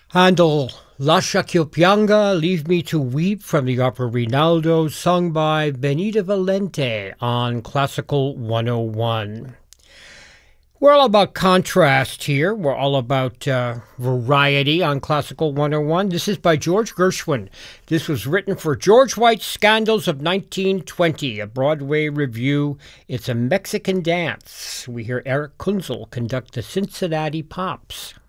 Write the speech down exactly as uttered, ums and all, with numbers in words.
Handel, Lascia che pianga, Leave Me to Weep from the opera Rinaldo, sung by Benita Valente on Classical one oh one. We're all about contrast here. We're all about uh, variety on Classical one oh one. This is by George Gershwin. This was written for George White's Scandals of nineteen twenty, a Broadway review. It's a Mexican dance. We hear Eric Kunzel conduct the Cincinnati Pops.